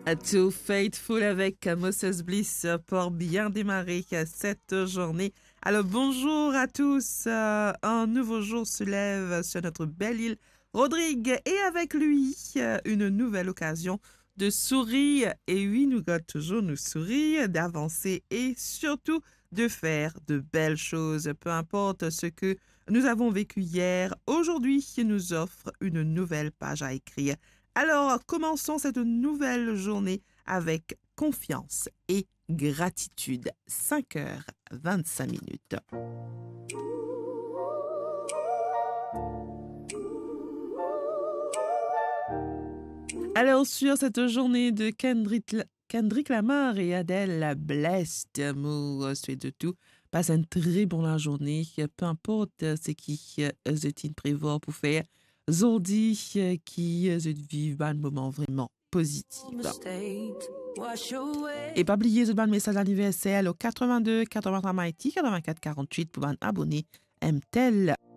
Too Faithful avec Moses Bliss pour bien démarrer cette journée. Alors bonjour à tous, un nouveau jour se lève sur notre belle île Rodrigue et avec lui une nouvelle occasion de sourire et oui nous gardons toujours nous sourire, d'avancer et surtout de faire de belles choses, peu importe ce que nous avons vécu hier, aujourd'hui nous offre une nouvelle page à écrire. Alors, commençons cette nouvelle journée avec confiance et gratitude. 5h25. Alors, sur cette journée de Kendrick Lamar et Adele, Blessed, amour, c'est de tout. Passe une très bonne journée, peu importe ce qui est prévoir pour faire. Zordi qui vivent un moment vraiment positif. Et pas oublier de le message anniversaire au 82 83 Haïti 84 48 pour un abonné MTEL.